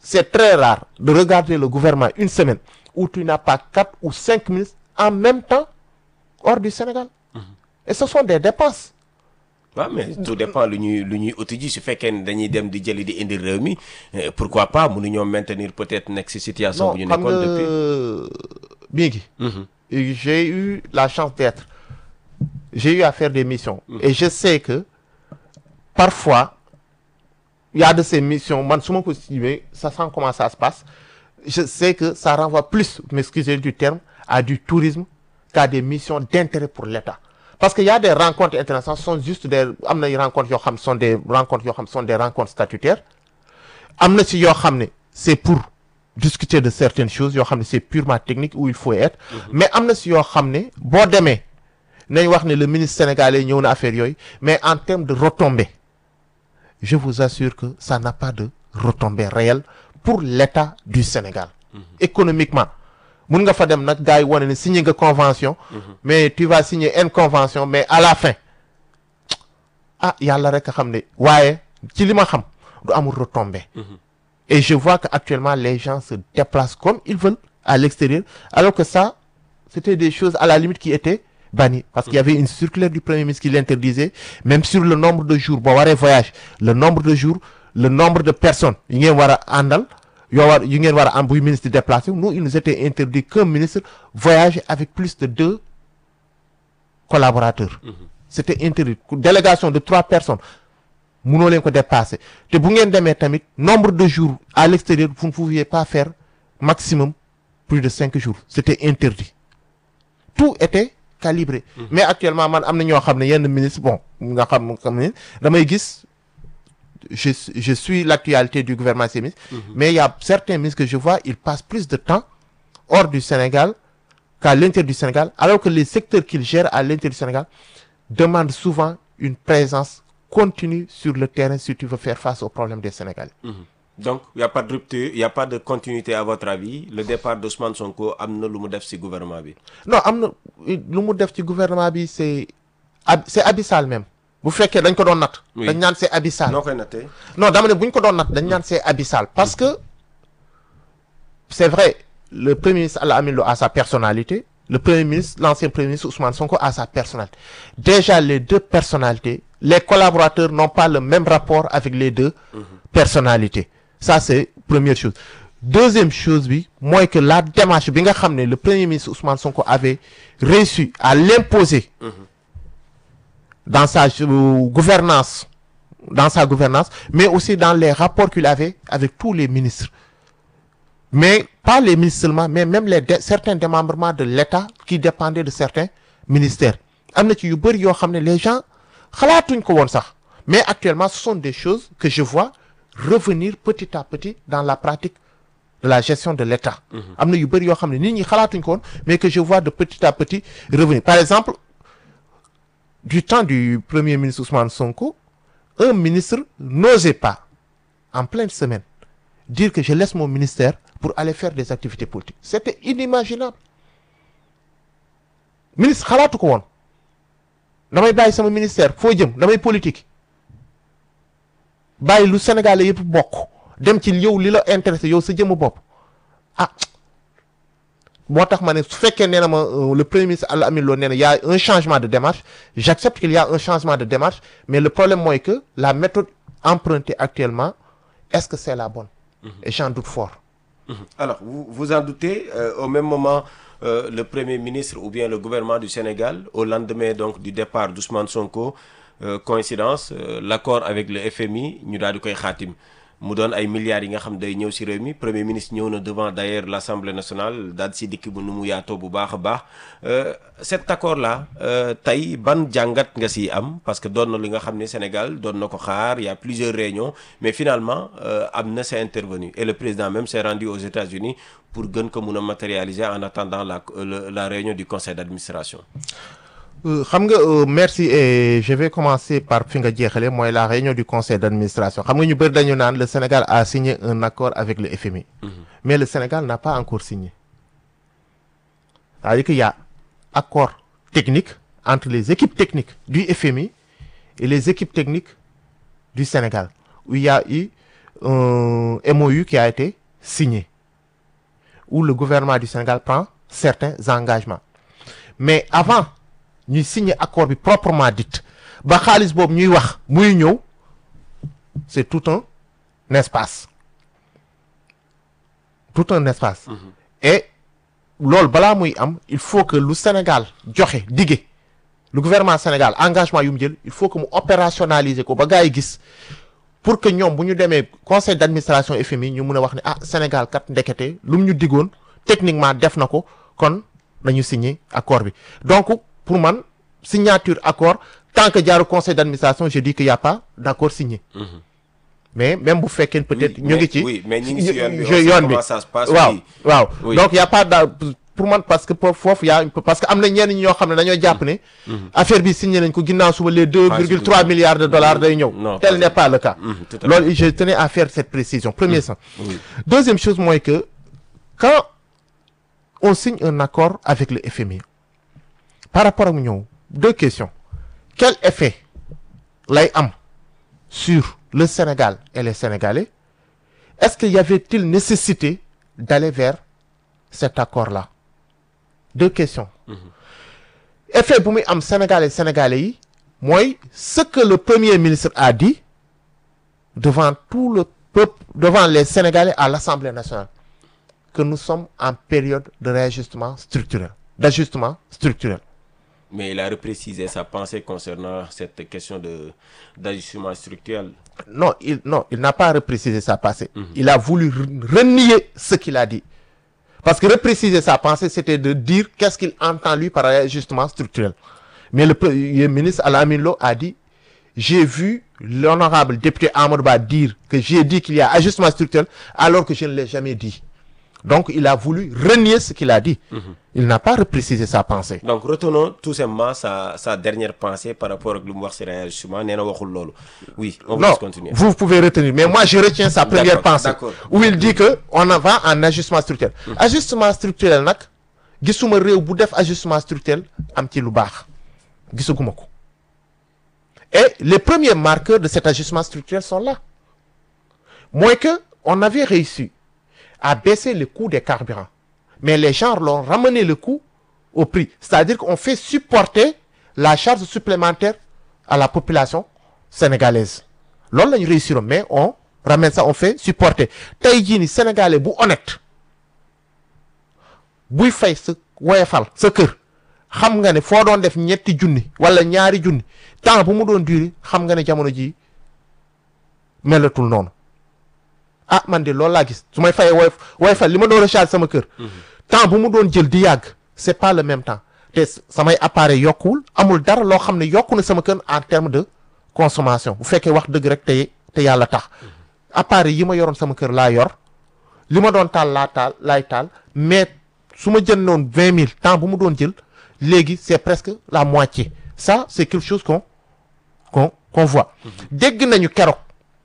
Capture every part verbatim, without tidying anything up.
c'est très rare de regarder le gouvernement une semaine où tu n'as pas quatre ou cinq ministres en même temps hors du Sénégal. Mmh. Et ce sont des dépenses. waaw ouais, mais tout dépend lu ñuy lu ñuy uti ji su fekkee ne dañuy dem di jëli di indi réew mi pourquoi pas mënuñoo maintenir peut-être nekk ci situation. bu ñu nekkoon depuis non xam nga Biégi. J'ai eu la chance d'être j'ai eu à faire des missions. Mmh. Et je sais que parfois il y a de ces missions man su ma ko suivee ça sent comment ça se passe je sais que ça renvoie plus m'excusez du terme à du tourisme qu'à des missions d'intérêt pour l'État. Parce qu'il y a des rencontres internationales sont juste des am na rencontres yoo xam sont des rencontres yoo xam sont des rencontres statutaires am na ci yoo xam ne c'est pour discuter de certaines choses yoo xam ne c'est purement technique où il faut être. Mm-hmm. Mais am na ci yoo xam ne boo demee nañ wax ne le ministre sénégalais ñëw na affaire yooyu mais en termes de retombées je vous assure que ça n'a pas de retombées réelles pour l'État du Sénégal. Mm-hmm. Économiquement. mun nga fa dem nag gars yi wane ne signé nga convention. Mm-hmm. Mais tu vas signer une convention mais à la fin ah yàlla rek a xam ne waaye ci li ma xam du amul retombée. Mm-hmm. Et je vois que actuellement les gens se déplacent comme ils veulent à l'extérieur alors que ça c'était des choses à la limite qui étaient bannies parce qu'il y avait une circulaire du Premier ministre qui l'interdisait même sur le nombre de jours boo waree voyage le nombre de jours le nombre de personnes yi ngeen war a àndal. yoo war yu ngeen war a am buy ministre di déplacé nous il nous était interdit qu'un ministre voyage avec plus de deux collaborateurs. Mmh. C'était interdit délégation de trois personnes mënoo leen ko dépasser te bu ngeen demee tamit nombre de jours à l'extérieur vous ne pouviez pas faire maximum plus de cinq jours c'était interdit tout était calibré. Mmh. Mais actuellement man am na ñoo xam ne yenn ministre bon nga xam xam ne damay gis. Je, je suis l'actualité du gouvernement sémiste, mmh. Mais il y a certains ministres que je vois, ils passent plus de temps hors du Sénégal qu'à l'intérieur du Sénégal, alors que les secteurs qu'ils gèrent à l'intérieur du Sénégal demandent souvent une présence continue sur le terrain si tu veux faire face aux problèmes des Sénégalais. Mmh. Donc, il n'y a pas de rupture, il n'y a pas de continuité à votre avis. Le départ d'Ousmane Sonko, amna lu mu def ci gouvernement bi. Non, amna lu mu def ci gouvernement bi c'est c'est abyssal même. bu fekkee dañ ko doon natt. dañ naan c'est abyssal. noo koy nattee. non dama ne bu ñu ko doon natt dañ naan c'est abyssal parce que c'est vrai le premier ministre Alla Amin Lo a sa personnalité le premier ministre l'ancien premier ministre Ousmane Sonko a sa personnalité déjà les deux personnalités les collaborateurs n'ont pas le même rapport avec les deux mmh. personnalités ça c'est première chose deuxième chose bi mooy que la démarche bi nga xam ne le premier ministre Ousmane Sonko avait réussi à l'imposer. Mmh. Dans sa gouvernance, dans sa gouvernance, mais aussi dans les rapports qu'il avait avec tous les ministres. Mais pas les ministres seulement, mais même les dé certains démembrements de l'État qui dépendaient de certains ministères. Am na ci yu bari yoo xam ne les gens xalaatuñ ko woon sax. Mais actuellement, ce sont des choses que je vois revenir petit à petit dans la pratique de la gestion de l'État. Am na yu bari yoo xam ne nit ñi xalaatuñ ko woon, mais que je vois de petit à petit revenir. Par exemple, du temps du premier ministre Ousmane Sonko, un ministre n'osait pas, en pleine semaine, dire que je laisse mon ministère pour aller faire des activités politiques. C'était inimaginable. Ministre xalaatu ko woon damay bàyyi sama ministère foo jëm damay politique bàyyi lu Sénégalais yëpp bokk dem ci yow li la intéressé yow sa jëmu bopp ah moo tax ma ne su fekkee nee na ma le premier ministre Alla Amin Lo nee na y a un changement de démarche j'accepte qu'il y a un changement de démarche mais le problème mooy que la méthode empruntée actuellement est-ce que c'est la bonne. Mmh. Et j'en doute fort. Mmh. Alors vous vous en doutez euh, au même moment euh, le premier ministre ou bien le gouvernement du Sénégal au lendemain donc du départ d'Ousmane Sonko euh, coïncidence euh, l'accord avec le F M I ñu daal di koy xaatim mu doon ay milliards yi nga xam day ñëw ci réew mi premier ministre ñëw na devant d'ailleurs l'Assemblée nationale daal ci dikk bu nu mu yaatoo bu baax a baax cet accord là tey ban jàngat nga ci am parce que doon na li nga xam ne Sénégal doon na ko xaar il y a plusieurs réunions mais finalement am na c'est intervenu et le président même s'est rendu aux États-Unis pour gën ko mun a matérialiser en attendant la la réunion du conseil d'administration. xam nga merci et je vais commencer par fi nga jeexale mooy la réunion du conseil d'administration xam nga ñu bëri dañu naan le Sénégal a signé un accord avec le F M I. Mmh. Mais le Sénégal n'a pas encore signé. C'est-à-dire qu'il y a accord technique entre les équipes techniques du F M I et les équipes techniques du Sénégal où il y a eu un M O U qui a été signé, où le gouvernement du Sénégal prend certains engagements. Mais avant ñuy signer accord bi proprement dit ba xaalis boobu ñuy wax muy ñëw c'est tout un espace tout un espace mm-hmm. Et loolu balaa muy am il faut que lu Sénégal joxe dige le gouvernement Sénégal engagement yu mu jël il faut que mu opérationnaliser ko ba gars yi gis pour que ñoom bu ñu demee conseil d'administration F M I ñu mun a wax ne ah Sénégal kat ndekete lu mu ñu digoon techniquement def na ko kon nañu signer accord bi. Donc pour man signature accord tant que jaaru conseil d'administration je dis qu'il y a pas d'accord signé. Mm-hmm. Mais même bu fekkee peut-être ñu ngi ci. oui mais ñu ngi ci yoon bi yoon bi comment ça se passe. waaw waaw oui. Donc il y a pas da pour man parce que foofu y a parce que am na ñenn ñi ñoo xam ne dañoo jàpp ne. affaire bi signé nañ ko ginnaaw suba les deux virgule trois milliards de dollars day ñëw. non tel n'est pas le cas. Mmh, loolu je tenais à faire cette précision premier mmh. ça. Oui. Deuxième chose mooy que quand on signe un accord avec le F M I par rapport ak ñëw deux questions quel effet lay am sur le Sénégal et les Sénégalais? Est-ce qu'il y avait-il nécessité d'aller vers cet accord-là? Deux questions. Mm-hmm. Effet bu muy am Sénégal et Sénégalais yi mooy ce que le Premier ministre a dit devant tout le peuple, devant les Sénégalais à l'Assemblée nationale, que nous sommes en période de réajustement structurel, d'ajustement structurel. Mais il a reprécisé sa pensée concernant cette question de d'ajustement structurel. Non, il, non, il n'a pas reprécisé sa pensée. Mm-hmm. Il a voulu renier ce qu'il a dit. Parce que repréciser sa pensée, c'était de dire qu'est-ce qu'il entend lui par ajustement structurel. Mais le, le ministre Al-Amin Lo a dit, j'ai vu l'honorable député Amadou Ba dire que j'ai dit qu'il y a ajustement structurel alors que je ne l'ai jamais dit. Donc, il a voulu renier ce qu'il a dit. Mm-hmm. Il n'a pas reprécisé sa pensée. Donc, retenons tout simplement sa, sa dernière pensée par rapport à ce réajustement. Oui, on va continuer. Vous pouvez retenir. Mais moi, je retiens sa première pensée. Où il dit qu'on va en ajustement structurel. Mm-hmm. Ajustement structurel, nak, gisuma rew bu def ajustement structurel am ci lu bax. Gisuguma ko. Et les premiers marqueurs de cet ajustement structurel sont là. Moins que on avait réussi à baisser le coût des carburants. Mais les gens l'ont ramené le coût au prix. C'est-à-dire qu'on fait supporter la charge supplémentaire à la population sénégalaise. L'on l'a réussi, mais on ramène ça, on fait supporter. Taïdjini, Sénégalais, bu honnête. Buy fay ce woyefal, ce cœur. Xam nga ne foo doon def ñetti junni wala ñaari junni temps bu mu doon durer xam nga ne jamono ji melatul noonu. Ah man de loolu laa gis su may fayee woy woyefal li ma doon recharge sama kër. Temps bu mu doon jël di yàgg c'est pas le même temps te samay appareil yokkuwul amul dara loo xam ne yokku na sama kër en terme de consommation bu fekkee wax dëgg rek te te yàlla tax appareil yi ma yoroon sama kër laa yor li ma doon taal laa taal laay taal mais su ma jëndoon vingt mille temps bu mu doon jël léegi c'est presque la moitié ça c'est quelque chose qu'on qu'on qu'on voit. Dégg nañu keroog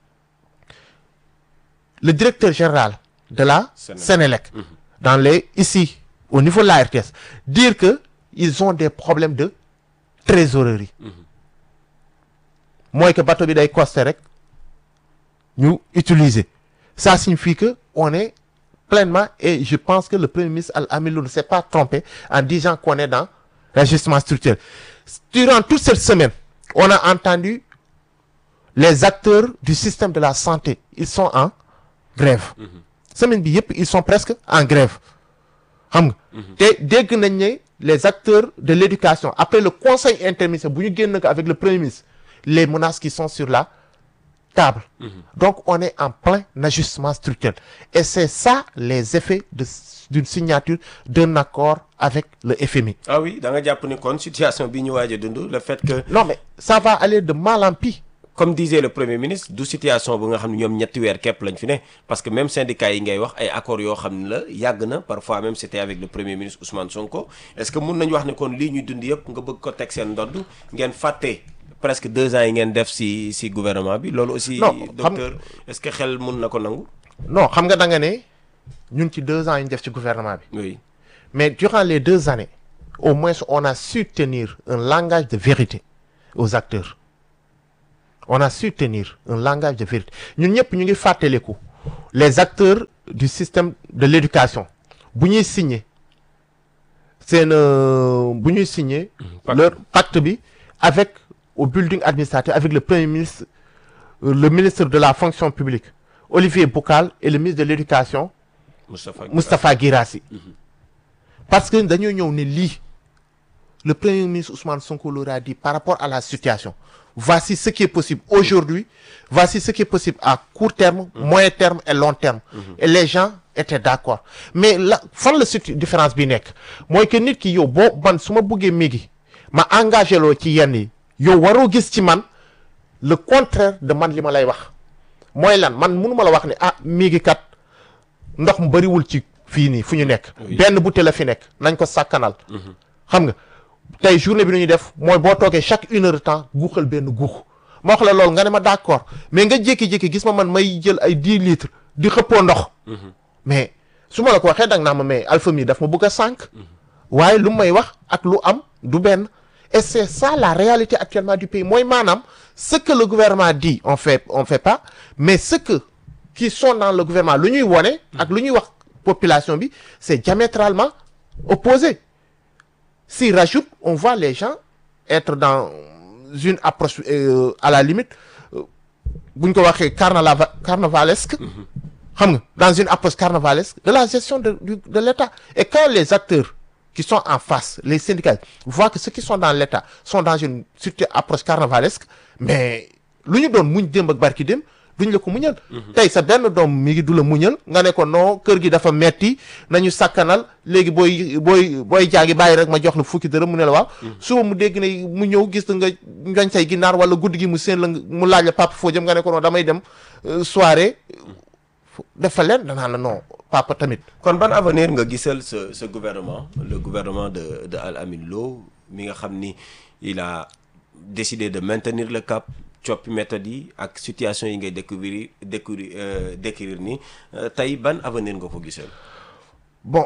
le directeur général de la Sénélec mmh. dans les ici au niveau de la R T S dire que ils ont des problèmes de trésorerie mooy mmh. que bateau bi day costé rek ñu utiliser ça signifie que on est pleinement et je pense que le premier ministre Al-Amin Lo ne s'est pas trompé en disant qu'on est dans l'ajustement structurel. Durant toute cette semaine on a entendu les acteurs du système de la santé ils sont en grève semaine bi yëpp ils sont presque en grève xam nga te dégg nañ ne les acteurs de l'éducation après le conseil interministériel bu ñu génn ko avec le premier ministre les menaces qui sont sur la table mmh. Donc on est en plein ajustement structurel et c'est ça les effets de d'une signature d'un accord avec le F M I. Ah oui da nga jàpp ni kon situation bi ñu waaj a dund le fait que non mais ça va aller de mal en pis. Comme disait le premier ministre du situation bu nga xam ne ñoom ñetti weer képp lañ fi ne parce que même syndicat yi ngay wax ay accords yoo xam ne la yàgg na parfois même c'était avec le premier ministre Ousmane Sonko est-ce que mun nañu wax ne kon lii ñuy dund yëpp nga bëgg ko teg seen ndodd ngeen fàtte presque deux ans yi ngeen def ci ci gouvernement bi loolu aussi. non docteur est-ce que xel mun na ko nangu. non xam nga da nga ne ñun ci deux ans yi ñu def ci gouvernement bi. oui mais durant les deux années au moins on a su tenir un langage de vérité aux acteurs. on a su tenir un langage de vérité ñun ñëpp ñu ngi fàttaliku les acteurs du système de l'éducation bu ñuy signer seen bu ñuy signer leur pacte bi avec au building administratif avec le premier ministre le ministre de la fonction publique Olivier Boucal et le ministre de l'éducation Moustapha Moustapha Guirassy parce que dañoo ñëw ne lii le premier ministre Ousmane Sonko leur a dit par rapport à la situation voici ce qui est possible aujourd'hui voici ce qui est possible à court terme moyen terme et long terme et les gens étaient d'accord mais la fan la surtout différence bi nekk mooy que nit ki yow boo man su ma bëggee mégi ma engagé loo ci yenn yi yow waroo gis ci man le contraire de man li ma lay wax mooy lan man mënu ma la wax ne ah mégi kat ndox mu bariwul ci fii nii fu ñu nekk benn bouteille la fi nekk nañ ko sàkkanal xam nga tey journée bi nu ñuy def mooy boo toogee chaque une heure de temps guuxal benn guux ma wax la loolu nga ne ma d'accord mais nga jékki-jékki gis ma man may jël ay dix litres di xëppoo ndox mais su ma la ko waxee dang naa ma mais Alpha mi daf ma bëgg a sànq waaye lu may wax ak lu am du benn et c'est ça la réalité actuellement du pays mooy maanaam ce que le gouvernement dit on fait on fait pas mais ce que qui sont dans le gouvernement lu ñuy wone ak lu ñuy wax population bi c'est diamétralement opposé s'il rajoute on voit les gens être dans une approche euh, à la limite bu ñu ko waxee carnava carnavalesque xam nga dans une approche carnavalesque de la gestion de de l'État et quand les acteurs qui sont en face les syndicats voient que ceux qui sont dans l'État sont dans une surtout approche carnavalesque mais lu ñu doon muñ démb ak barki démb duñ la ko muñal tey sa benn doom mi ngi du la muñal nga ne ko non kër gi dafa metti nañu sakkanal léegi booy booy booy jàngi bàyyi rek ma jox la fukki dërëm mu ne la waaw suba mu dégg ne mu ñëw gis nga njoñ say ginnaar wala guddi gi mu seen la mu laaj la papa foo jëm nga ne ko non damay dem soirée dafa leen danaa la non papa tamit kon ban avenir nga gisal ce ce gouvernement le gouvernement de de Al Amine Lo mi nga xam ni il a décidé de maintenir le cap coppi méthode yi ak situation yi ngay découvrir découvrir euh, décrire ni euh, tey ban avenir nga ko gisal bon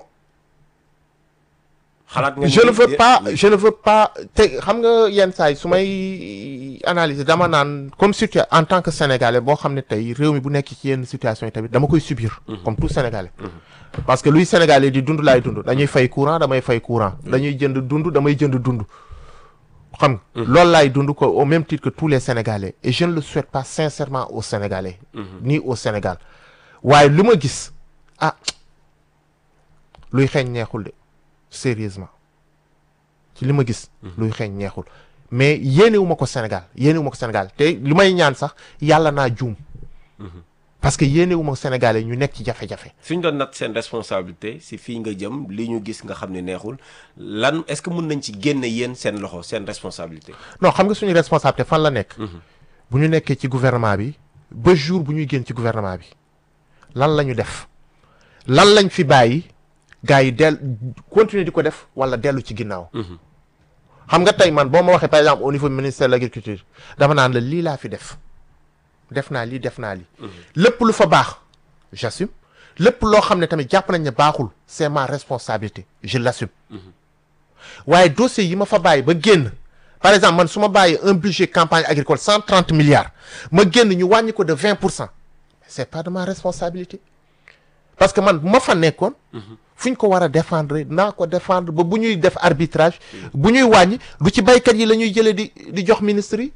xalaat nga je ne veux pas je ne veux pas te xam nga yenn saa yi su may analyser dama naan comme surtout en tant que sénégalais boo xam ne tey réew mi bu nekk ci yenn situation yi tamit dama koy subir comme tout sénégalais parce que luy sénégalais di dund laay dund dañuy fay courant damay fay courant dañuy jënd dund damay jënd dund xam nga loolu laay dund ko au même titre que tous les sénégalais et je ne le souhaite pas sincèrement aux sénégalais ni au Sénégal waaye lu ma gis ah luy xeeñ neexul de sérieusement ci li ma gis luy xeeñ neexul mais yéenewu ma ko Sénégal yéenewu ma ko Sénégal te lu may ñaan sax yàlla naa juum parce que yéenewu ma Sénégalais ñu nekk ci jafe-jafe suñ doon nat seen responsabilité si fii nga jëm li ñu gis nga xam ne neexul lan est-ce que mën nañ ci génne yéen seen loxo seen responsabilité non xam nga suñu responsabilité fan la nekk bu ñu nekkee ci gouvernement bi ba jour bu ñuy génn ci gouvernement bi lan la ñu def lan lañ fi bàyyi gars yi del continuer di ko def wala dellu ci ginnaaw xam nga tey man boo ma waxee par exemple au niveau du ministère de l'agriculture dama naan la lii laa fi def def naa lii def naa lii lépp lu fa baax j'assume lépp loo xam ne tamit jàpp nañ ne baaxul c'est ma responsabilité je l'assume waaye dossier yi ma fa bàyyi ba génn par exemple man su ma bàyyi un budget campagne agricole cent trente milliards ma génn ñu wàññi ko de vingt pour cent c'est pas de ma responsabilité parce que man bu ma fa nekkoon fu ñu ko war a défendre naa ko défendre ba bu ñuy def arbitrage bu ñuy wàññi lu ci baykat yi la ñuy jëlee di di jox ministre yi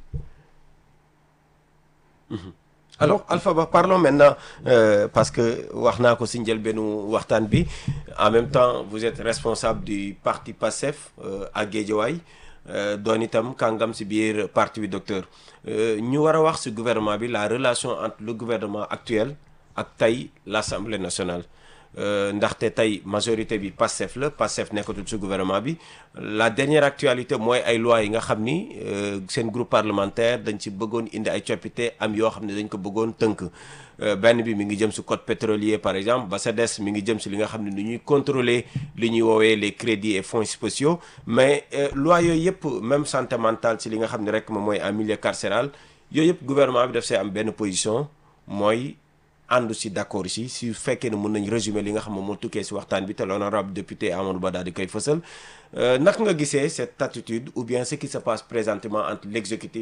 alors Alpha Ba parlons maintenant euh, parce que wax naa ko si njëlbeenu waxtaan bi en même temps vous êtes responsable du parti PASTEF euh, à Guédiawaye euh, doon itam kàngam si biir parti bi docteur ñu war a wax si gouvernement bi la relation entre le gouvernement actuel ak tey l'Assemblée nationale ndaxte tey majorité bi Pastef la Pastef nekkatul ci gouvernement bi la dernière actualité mooy ay lois yi nga xam ni seen groupe parlementaire dañ ci bëggoon indi ay coppite am yoo xam ne dañ ko bëggoon tënk benn bi mi ngi jëm ci code pétrolier par exemple ba sa des mi ngi jëm ci li nga xam ne nu ñuy contrôler li ñuy woowee les crédits et fonds spéciaux mais loi yooyu yëpp même santé mentale ci li nga xam ne rek moom mooy en milieu carcéral yooyu yëpp gouvernement bi daf see am benn position mooy àndu si d'accord si si fekkee ne mën nañ résumer li nga xam ne moo tukkee si waxtaan bi te l'honorable député Amadou Ba daal di koy fësal naka nga gisee cette attitude ou bien ce qui se passe présentement entre l'exécutif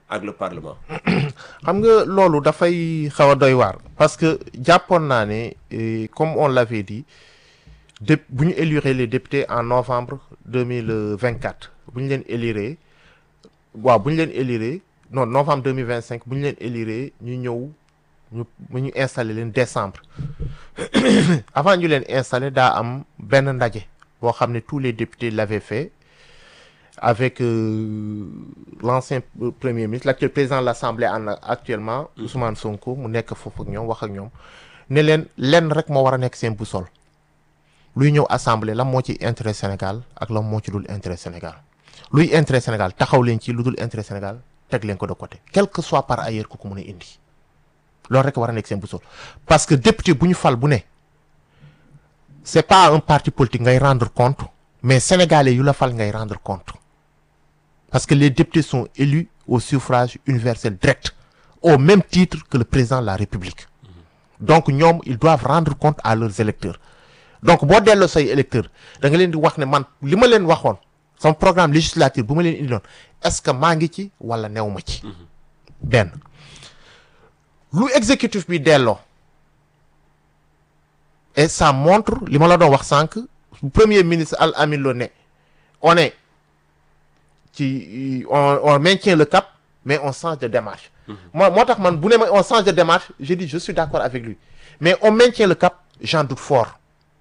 ak le parlement. xam nga loolu dafay xaw a doy waar parce que jàppoon naa ne comme on l'avait dit de bu ñu élire les députés en novembre deux mille vingt-quatre bu ñu leen élire waaw bu ñu leen élire non novembre deux mille vingt-cinq bu ñu leen élire ñu ñëw ñu ñu installé leen décembre avant ñu leen installé daa am benn ndaje boo xam ne tous les députés l'avaient fait avec euh, l'ancien premier ministre l'actuel président de l'Assemblée en actuellement Ousmane Sonko mu nekk foofu ak ñoom wax ak ñoom ne leen lenn rek moo war a nekk seen boussole luy ñëw assemblée lan moo ci intérêt Sénégal ak lan moo ci dul intérêt Sénégal luy intérêt Sénégal taxaw leen ci lu dul intérêt Sénégal teg leen ko de côté quel que soit par ailleurs ku ko mën a indi loolu rek war a nekk seen boussole parce que député bu ñu fal bu ne c'est pas un parti politique ngay rendre compte mais sénégalais yu la fal ngay rendre compte parce que les députés sont élus au suffrage universel direct au même titre que le président de la République donc ñoom ils doivent rendre compte à leurs électeurs donc boo delloo say électeurs da nga leen di wax ne man li ma leen waxoon sama programme législatif bu ma leen indiloon est-ce que maa ngi ci wala new ma ci benn lu exécutif bi delloo et ça montre li ma la doon wax sànq premier ministre Al Amin Lo ne on est ci on on maintient le cap mais on change de démarche moi moo tax man bu ne ma on change de démarche je dis je suis d'accord avec lui mais on maintient le cap j'en doute fort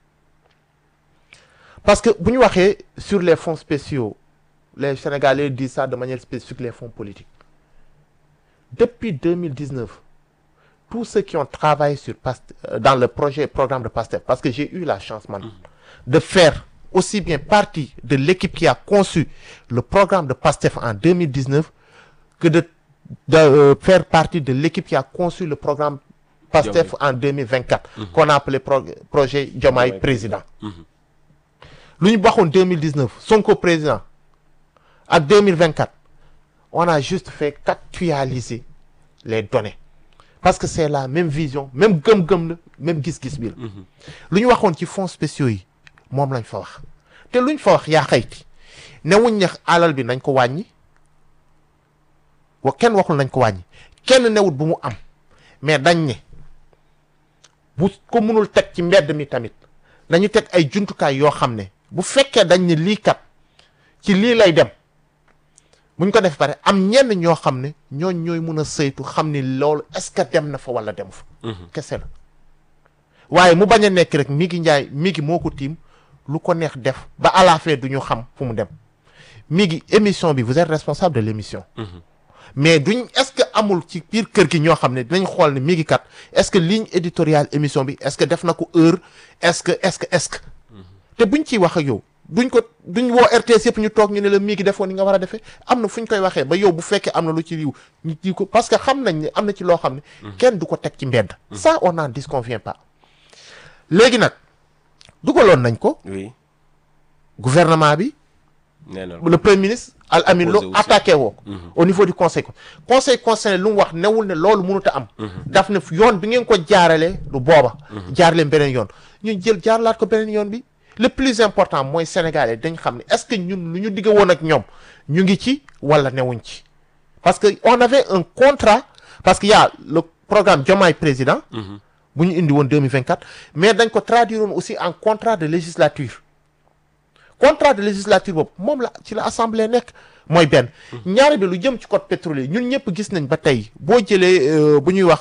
parce que bu ñu waxee sur les fonds spéciaux les Sénégalais disent ça de manière spécifique les fonds politiques depuis deux mille dix-neuf tous ceux qui ont travaillé sur Pastef dans le projet programme de Pastef parce que j'ai eu la chance man de faire aussi bien partie de l'équipe qui a conçu le programme de Pastef en deux mille dix-neuf que de de euh, faire partie de l'équipe qui a conçu le programme Pastef en deux mille vingt-quatre mmh. qu'on a appelé pro projet Diomaye ouais. président lu ñu waxoon deux mille dix-neuf Sonko président ak deux mille vingt-quatre on a juste fait qu'actualiser les données parce que c'est la même vision même gëm-gëm la même gis-gis bi la lu ñu waxoon ci fonds spéciaux yi moom lañ fa wax te luñ fa wax yaa xayti newuñ ne alal bi nañ ko wàññi wa kenn waxul nañ ko wàññi kenn newut bu mu am mais dañ ne bu ko mënul teg ci mbedd mi tamit nañu teg ay jumtukaay yoo xam ne bu fekkee dañ ne lii kat ci lii lay dem buñ ko def pare am ñenn ñoo xam ne ñooñ ñooy mën a saytu xam ni loolu est-ce que dem na fa wala dem fa kese la waaye mu bañ a nekk rek mi ngi njaay mi ngi moo ko tiim lu ko neex def ba à la fin du ñu xam fu mu dem mi ngi émission bi vous êtes responsable de l'émission mais duñ est-ce que amul ci biir kër gi ñoo xam ne dinañ xool ne mi ngi kat est-ce que ligne éditoriale émission bi est-ce que def na ko heure est-ce que est-ce que est-ce que te buñ ciy wax ak yow duñ ko duñ woo R T S yëpp ñu toog ñu ne la mi ngi defoon ni nga war a defee am na fu ñu koy waxee ba yow bu fekkee am na lu ci liw ñu ji ko parce que xam nañ ne am na ci loo xam ne kenn du ko teg ci mbedd ça on n'en disconvient pas léegi nag dugaloon nañ ko oui gouvernement bi nee na le premier ministre Al Amin Lo attaqué woo ko au niveau du conseil conseil constitutionnel lu mu wax newul ne loolu mënut a am daf ne yoon bi ngeen ko jaaralee lu booba jaar leen beneen yoon ñu jël jaarlaat ko beneen yoon bi le plus important mooy sénégalais dañ xam ne est-ce que ñun lu ñu digg woon ak ñoom ñu ngi ci wala newuñ ci parce que on avait un contrat parce que y a le programme Diomaye président bu ñu indi woon deux mille vingt-quatre mais dañ ko traduire woon aussi en contrat de législature contrat de législature boobu moom la ci la assemblée nekk mooy benn ñaari bi lu jëm ci code pétrolier ñun ñëpp gis nañ ba tey boo jëlee bu ñuy wax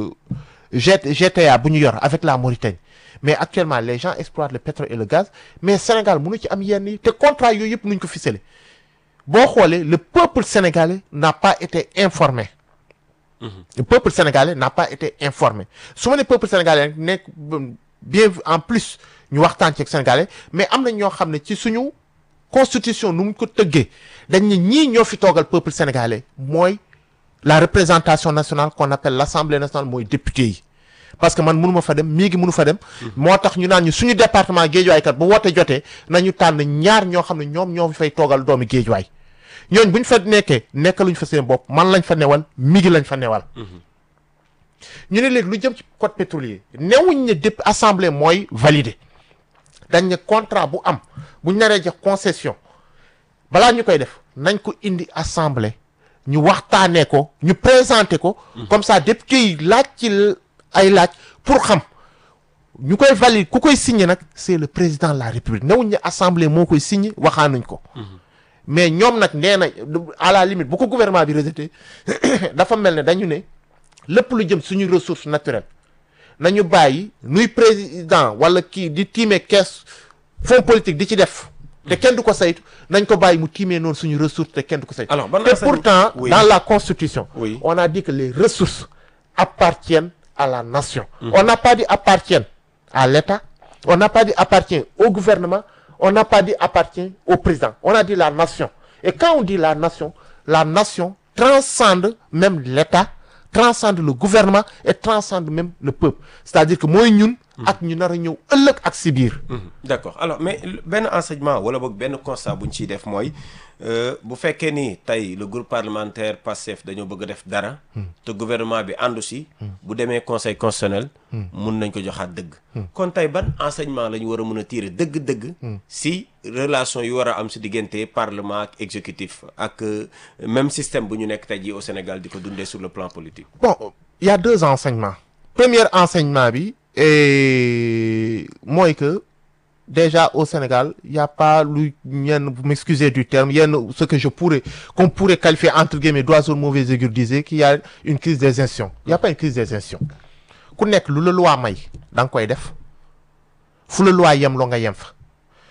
G T A bu ñu yor avec la Mauritanie mais actuellement les gens exploitent le pétrole et le gaz mais Sénégal mënu ci am yenn yi te contrat yooyu yëpp nuñ ko ficelé boo xoolee le peuple sénégalais n'a pas été informé le peuple sénégalais n'a pas été informé su ma ne peuple sénégalais nekk bien en plus ñu waxtaan ci ak sénégalais mais am na ñoo xam ne ci suñu constitution nu mu ko tëggee dañ ne ñii ñoo fi toogal peuple sénégalais mooy la représentation nationale qu'on appelle l'Assemblée nationale mooy député yi parce que man mënu ma fa dem mii gi mënu fa dem moo tax ñu naan ñu suñu département Guédiawaye kat bu woote jotee nañu tànn ñaar ñoo xam ne ñoom ñoo fay toogal doomi Guédiawaye ñooñ bu ñu fa nekkee nekkaluñ fa seen bopp man lañ fa newal mi gi lañ fa newal ñu ne léegi lu jëm ci code pétrolier newuñ ne dépp assemblée mooy valider dañ ne contrat bu am buñ naree jox concession balaa ñu koy def nañ ko indi assemblée ñu waxtaanee ko ñu présenter ko comme ça député yi laaj ci ay laaj pour xam ñu koy valider ku koy signer nag c'est le président de la République newuñ ne assemblée moo koy signer waxaanuñ ko mais ñoom nag nee na à la limite bu ko gouvernement bi rejeté dafa mel ne dañu ne lépp lu jëm suñu ressource naturelle nañu bàyyi nuy président wala kii di tiimee kees fonds politique di ci def te kenn du ko saytu nañ ko bàyyi mu tiimee noonu suñu ressource te kenn du ko saytu alors ban te pourtant oui. dans la constitution Oui. on a dit que les ressources appartiennent à la nation mmh. on n'a pas dit appartiennent à l'État on n'a pas dit appartient au gouvernement on n'a pas dit appartient au président on a dit la nation et quand on dit la nation la nation transcende même l'État transcende le gouvernement et transcende même le peuple c'est-à-dire que mooy ñun ak ñu nar a ñëw ëllëg ak si biir d'accord alors mais benn enseignement wala boog benn constat bu ñu ciy def mooy bu fekkee ni tey le groupe parlementaire Pastef dañoo bëgg a def dara te gouvernement bi àndu si bu demee conseil constitutionnel mun nañ ko joxaat dëgg kon tey ban enseignement la ñu war a mën a tirer dëgg-dëgg si relation yu war a am si diggante parlement ak exécutif ak même système bu ñu nekk tey jii au Sénégal di ko dundee sur le plan politique. Bon, il y a deux enseignements. Premier enseignement bi et mooy que déjà au Sénégal il y a pas lu ñenn vous m'excusez du terme yenn ce que je pourrais qu'on pourrait qualifier entre guillemets d'oiseau de mauvais augure disait qu'il y a une crise des institutions. Il y a pas une crise des institutions. ku nekk lu la loi may da nga koy def fu la loi yem loo nga yem fa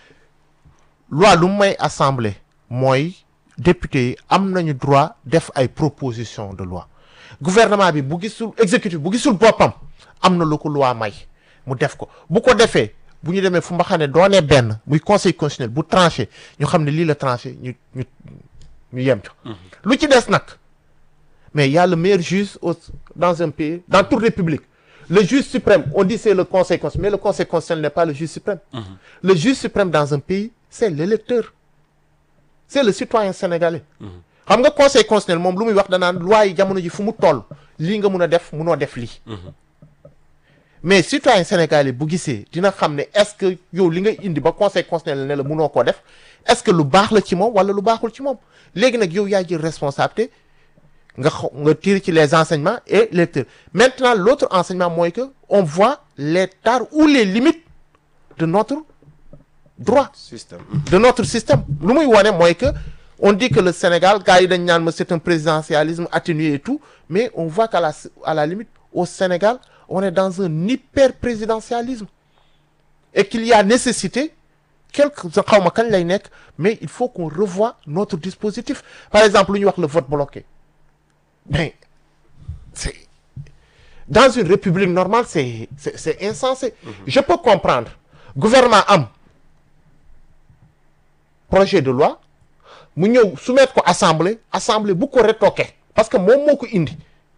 loi lu may assemblée mooy député yi am nañu droit def ay propositions de loi gouvernement bi bu gisul exécutif bu gisul boppam am na lu ko loi may mu def ko bu ko defee bu ñu demee fu ma xam ne doonee benn muy conseil constitutionnel bu tranché ñu xam ne lii la tranché ñu ñu ñu yem ci lu ci des nag mais il y a le meilleur juge au dans un pays dans toute république le juge suprême on dit c'est le conseil constitutionnel mais le conseil constitutionnel n'est pas le juge suprême mmh. le juge suprême dans un pays c'est l'électeur c'est le citoyen sénégalais xam nga conseil constitutionnel moom lu muy wax danaan loi yi jamono ji fu mu toll lii nga mun a def munoo def lii mais citoyen sénégalais bu gisee dina xam ne est-ce que yow li nga indi ba conseil constitutionnel ne la munoo koo def est-ce que lu baax la ci moom wala lu baaxul ci moom léegi nag yow yaa jël responsabilité nga xaw nga tirer ci les enseignements et lecteurs maintenant l'autre enseignement mooy que on voit les tares ou les limites de notre droit système de notre système lu muy wone mooy que on dit que le Sénégal gars yi dañ naan ma c'est un présidentialisme atténué et tout mais on voit qu'à la à la limite au Sénégal on est dans un hyper présidentialisme et qu'il y a nécessité quelque xaw ma kañ lay nekk mais il faut qu'on revoie notre dispositif par exemple lu ñuy wax le vote bloqué mais c'est dans une république normale c'est c'est c'est insensé mmh. je peux comprendre gouvernement am projet de loi mu ñëw soumettre ko assemblée assemblée bu ko retoqué parce que moom moo ko indi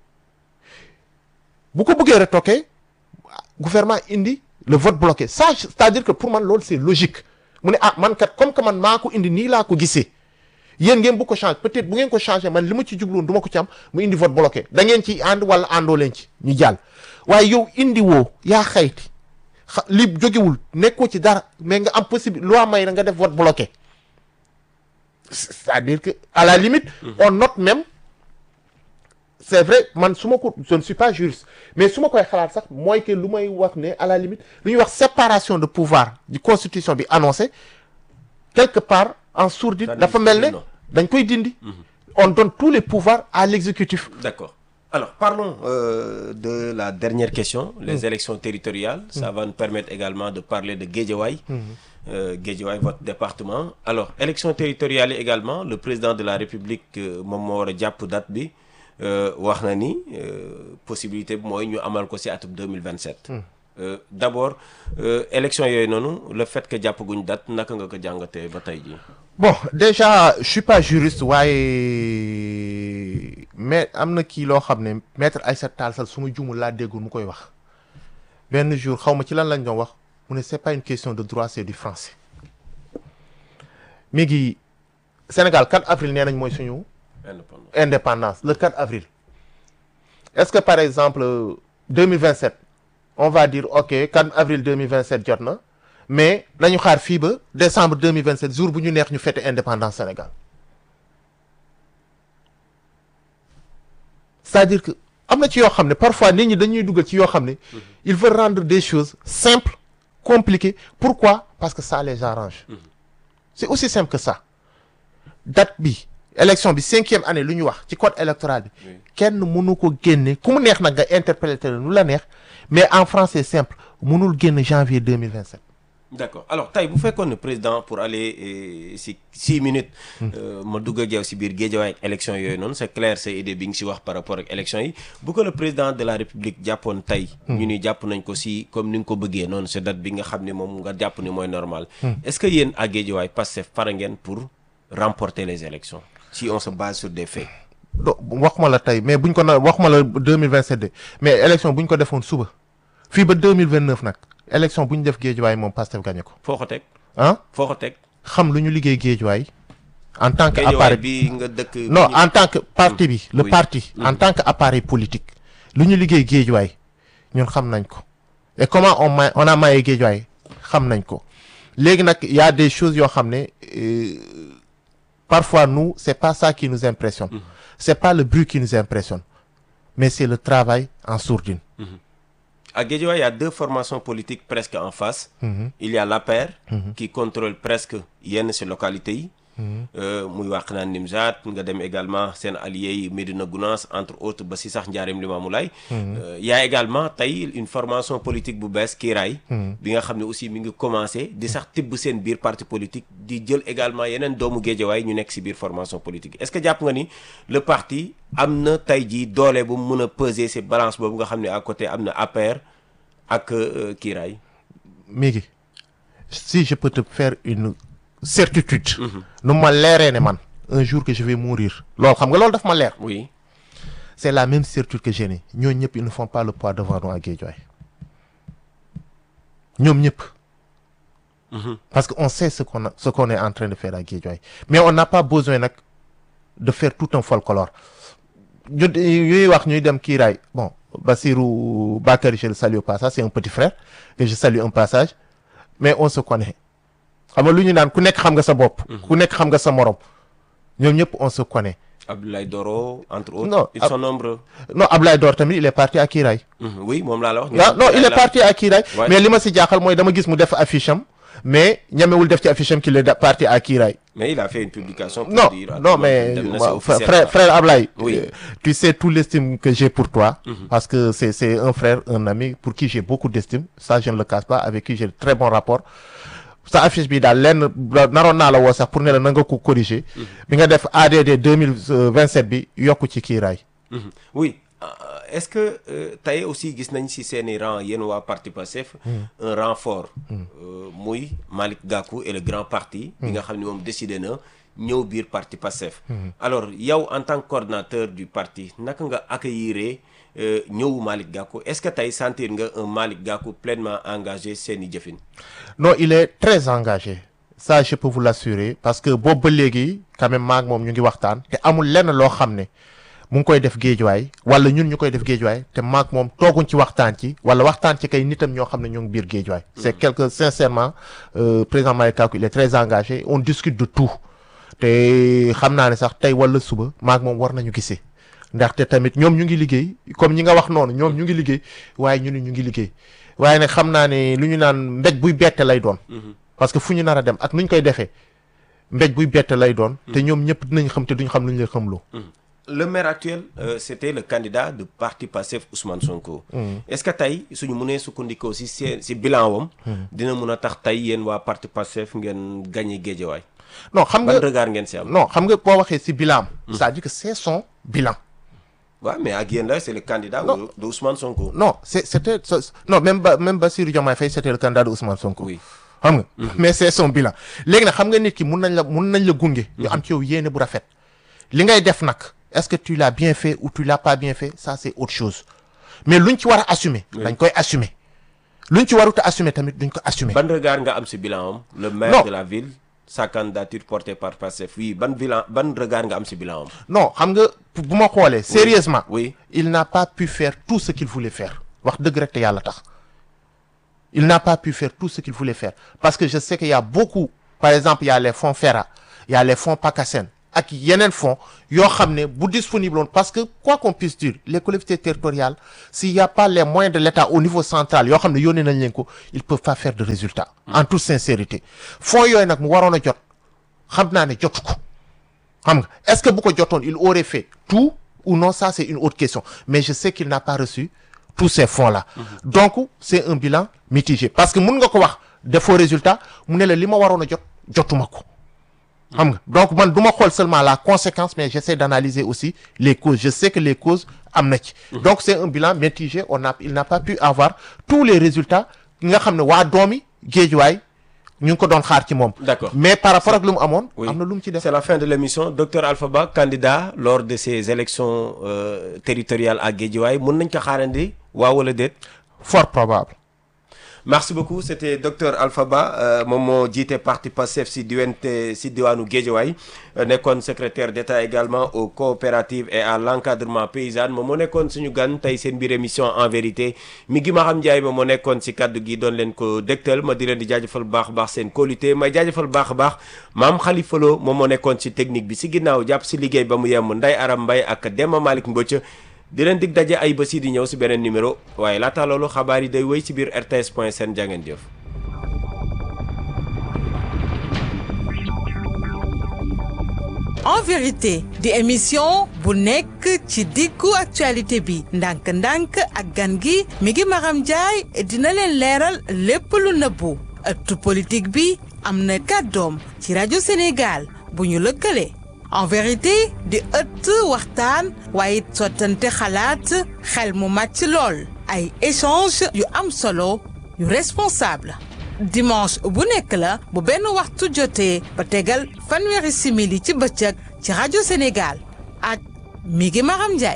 bu ko bëggee retoqué gouvernement indi le vote bloqué ça c'est-à-dire que pour man loolu c'est logique mu ne ah man kat comme que man maa ko indi nii laa ko gisee yéen ngeen bu ko changer peut-être bu ngeen ko changer man li ma ci jubloon du ma ko ci am mu indi vote bloqué da ngeen ci ànd wala àndoo leen ci ñu jàll waaye yow indi woo yaa xayti xa li jógewul nekkoo ci dara mais nga am possible loi may na nga def vote bloqué c'est-à-dire que à la limite on note même c'est vrai man su ma ko je ne suis pas juriste mais su ma koy xalaat sax mooy que lu may wax ne à la limite lu ñuy wax séparation de pouvoir di constitution bi annoncé quelque part en sourdine dafa mel ne dañ koy dindi on donne tous les pouvoirs à l'exécutif. D'accord. Alors parlons euh, de la dernière question, les mmh. élections territoriales. Ça mmh. va nous permettre également de parler de Guédiawaye. Mmh. Euh, Guédiawaye, votre département. Alors élections territoriales également, le président de la République moom moo war a jàpp date bi wax na ni possibilité bi mooy ñu amal ko ci atum deux mille vingt-sept. Mmh. Euh, d'abord euh, élection yooyu noonu le fait que jàppaguñ date naka nga ko jàngatee ba tey jii. Bon déjà je suis pas juriste waaye mais am na kii loo xam ne maître Aïssata Tall Sall su ma juumul laa déggul mu koy wax benn jour xaw ma ci lan lañ doon wax mu ne c'est pas une question de droit c'est du français mi ngi Sénégal quatre avril nee nañ mooy suñu indépendance indépendance le quatre avril est-ce que par exemple deux mille vingt-sept on va dire ok quatre avril deux mille vingt-sept jot na mais nañu xaar fii ba décembre deux mille vingt-sept jour bu ñu neex ñu fête indépendance Sénégal c'est-à-dire que am na ci yoo xam ne parfois nit ñi dañuy dugal ci yoo xam ne il veut rendre des choses simples compliquées. Pourquoi? Parce que ça les arrange. C'est aussi simple que ça. Date bi élection bi cinquième année lu ñu wax ci code électoral bi kenn mënu ko génne ku mu neex nag nga interpréter nu la neex mais en France c'est simple mënul génn janvier deux mille vingt-sept. D'accord alors tey bu fekkoon ne président pour aller si six minutes ma dugg ak yow si biir Guédiawaye ak élection yooyu noonu c'est clair sa idée bi nga si wax par rapport ak élection yi bu ko le président de la République jàppoon tey ñu ni jàpp nañ ko si comme ni nga ko bëggee noonu c'est date bi nga xam ne moom nga jàpp ni mooy normal est-ce que yéen à Guédiawaye Pastef pare ngeen pour remporter les élections si on se base sur des faits. do waxuma la tey mais buñ ko na waxuma la deux mille vingt-sept de mais élection buñ ko defoon suba fii ba deux mille vingt-neuf nag élection bu ñu def Guédiawaye moom Pastef gagné ko. foo ko teg. ah foo ko teg. xam lu ñu liggéey Guédiawaye en tant que Guédiawaye appareil bi nga dëkk. non en tant que parti bi le oui. parti en tant que appareil politique lu ñu liggéey Guédiawaye ñun xam nañ ko et comment on ma on a maillé Guédiawaye xam nañ ko léegi nag y a des choses yoo xam ne euh, parfois nous c'est pas ça qui nous impressionne mm. c'est pas le bruit qui nous impressionne mais c'est le travail en sourdine. Mm-hmm. À Guédiawaye, il y a deux formations politiques presque en face. Mm-hmm. Il y a l'A P R mm-hmm. qui contrôle presque yenn ces localités yi. muy Wakhinane Nimzatt nga dem également seen alliés yi Médina Gounass entre autres ba si sax Ndiarème Limamoulaye. Il y a également tey une formation politique bu bees Kiiraay. bi nga xam ne aussi mi ngi commencé di sax tibb seen biir parti politique di jël également yeneen doomu Guédiawaye ñu nekk si biir formation politique est-ce que jàpp nga ni le parti am na tey jii doole bu mun a peser si balance boobu nga xam ne à côté am na A P R ak Kiiraay. Migui si je peux te faire une certitude. nu ma leeree ne man un jour que je vais mourir. loolu xam nga loolu daf ma leer. oui. c'est la même certitude que j'ai ni ñooñu ñëpp ils ne font pas le poids devant nous à Guédiawaye ñoom ñëpp. parce que on sait ce qu'on a ce qu'on est en train de faire à Guédiawaye mais on n'a pas besoin nag de faire tout un folklore ñu ñuy wax ñuy dem Kiiraay bon Bassirou Bakary je le salue au passage c'est un petit frère que je salue un passage mais on se connaît. xam nga lu ñu naan ku nekk xam nga sa bopp. ku nekk xam nga sa morom ñoom ñëpp on se connaît. Abdoulaye Doro entre autres. non ils sont nombreux. non Abdoulaye Doro tamit il est parti à Kiiraay. oui moom laa la wax. non non il est parti à Kiiraay. mais li ma si jaaxal mooy dama gis mu def affiche am mais ñamewul def ci affiche am qu'il est parti à Kiiraay. mais il a fait une publication. pour non dire non mais frère frère Ablaye. oui euh, tu sais tout l'estime que j'ai pour toi. Mm-hmm. parce que c'est c'est un frère un ami pour qui j'ai beaucoup d'estime ça je ne le cache pas avec qui j'ai de très bons rapports. sa affiche bi daal lenn naroon naa la woo sax pour ne la na nga ko corriger. bi nga def A D D deux mille vingt-sept bi yokku ci Kiiraay. oui est-ce que tey aussi gis nañ si seeni rang yéen waa parti Pastef un renfort muy Malick Gakou et le grand parti bi nga xam ne moom décidé na ñëw biir parti Pastef alors yow en tant que coordinateur du parti naka nga accueillir ñëwu Malick Gakou est-ce que tey sentir nga un Malick Gakou pleinement engagé seeni jëfin. non il est très engagé ça je peux vous l'assurer parce que boobu ba léegi quand même maag moom ñu ngi waxtaan te amul lenn loo xam ne mu ngi koy def Guédiawaye wala ñun ñu koy def Guédiawaye te maag moom tooguñ ci waxtaan ci wala waxtaan ci kay nitam ñoo xam ne ñoo ngi biir Guédiawaye. c'est quelque sincèrement euh, président Malick Gakou il est très engagé on discute de tout te xam naa ne sax tey wala suba maag moom war nañu gisee. ndaxte tamit ñoom ñu ngi liggéey comme ñi nga wax noonu ñoom ñu ngi liggéey waaye ñu ne ñu ngi liggéey waaye nag xam naa ne lu ñu naan mbéj buy bette lay doon. parce que fu ñu nar a dem ak nu ñu koy defee mbéj buy bette lay doon. te ñoom ñëpp dinañ xam te duñ xam lu ñu lay xamloo. le maire actuel euh, c'était le candidat du parti Pastef Ousmane Sonko. est-ce que tey suñu mënee sukkandikoo si seen si bilan wam. dina mun a tax tey yéen waa parti Pastef ngeen gagné Guédiawaye. non xam nga ban regard ngeen si am. non xam nga boo waxee si bilan. c'est-à-dire que c'est son bilan. waaw ouais, mais ak yéen la c'est le candidat non. de Ousmane Sonko. non c'est c'était non même ba même Bassirou Diomaye Faye c'était le candidat de Ousmane Sonko. oui xam nga. Mm-hmm. mais c'est son bilan. léegi nag xam nga nit ki mun nañ la mun nañ la gunge. ñu am ci yow yéene bu rafet. li ngay def nag est-ce que tu l'as bien fait ou tu l'as pas bien fait ça c'est autre chose mais luñ ci war a assumer. dañ koy assumer. luñ ci warut a assumer tamit duñ ko assumer. ban regard nga am ci bilan am. le maire non. de la ville. sa candidature portée par Pastef oui ban bilan ban regard nga am ci bilan am. non xam nga bu ma xoolee. sérieusement oui il n'a pas pu faire tout ce qu'il voulait faire wax dëgg rek te yàlla tax. il n'a pas pu faire tout ce qu'il voulait faire parce que je sais qu'il y a beaucoup par exemple il y a les fonds FERA il y a les fonds PACASEN ak yeneen fonds yoo xam ne bu disponible woon parce que quoi qu'on puisse dire les collectivités territoriales s'il y a pas les moyens de l'État au niveau central yoo xam ne yónnee nañ leen ko ils peuvent pas faire de résultat en toute sincérité fonds yooyu nag mu waroon a jot xam naa ne jotu ko xam nga est-ce que bu ko jotoon il aurait fait tout ou non ça c'est une autre question mais je sais qu'il n'a pas reçu tous ces fonds-là mmh. donc c'est un bilan mitigé parce que mun nga ko wax defoo résultat mu ne la li ma waroon a jot jotuma ko xam nga donc man du ma xool seulement la conséquence mais j'essaie d'analyser aussi les causes je sais que les causes am na ci donc c'est un bilan mitigé on a il n'a pas pu avoir tous les résultats nga xam ne waa doomi Guédiawaye ñu ngi ko doon xaar ci moom. D'accord. Mais par rapport ak lu mu amoon. am na lu mu ci def. C'est la fin de l'émission docteur Alpha Ba candidat lors de ces élections euh, territoriales à Guédiawaye mën nañ ko xaarandi waaw wala déet. Fort probable. Merci beaucoup c'était docteur Alpha Ba moom moo jiite parti Pastef si diwante si diwaanu Guédiawaye nekkoon secrétaire d'État également aux coopératives et à l'encadrement paysan moom moo nekkoon suñu gan tey seen biir émission en vérité mi gi ma xam Ndiaye ba moo nekkoon si kaddu gi doon leen ko dégtal ma di leen di jaajëfal baax a baax seen qualité may jaajëfal baax a baax maam Khalifa Lo moom moo nekkoon si technique bi si ginnaaw jàpp si liggéey ba mu yem Ndeye Aram Mbaye ak Demba Malick Mbodj di leen dig daje ay bés yi di ñëw si beneen numéro waaye laata loolu xabaar yi day wéy si biir R T S point sn jàngeen jëf. En vérité di émission bu nekk ci diggu actualité bi ndànk-ndànk ak gan gi mi ngi Maram Ndiaye dina leen leeral lépp lu nëbbu ëttu politique bi am na kàddoom ci rajo Sénégal bu ñu lëkkale. En vérité di ëtt waxtaan waaye sottante xalaat xel mu màcc lool ay échange yu am solo yu responsable dimanche bu nekk la bu benn waxtu jotee ba tegal fanweeri simili ci bëccëg ci rajo Sénégal ak mi ngi Maram Ndiaye.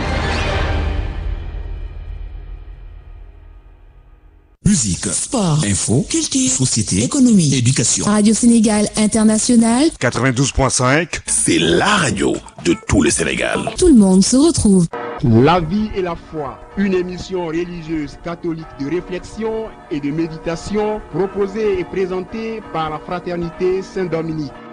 Musique, sport, info, culture, société, économie, éducation. Radio Sénégal International. quatre-vingt-douze point cinq. C'est la radio de tout le Sénégal. Tout le monde se retrouve. La vie et la foi, une émission religieuse catholique de réflexion et de méditation proposée et présentée par la Fraternité Saint-Dominique.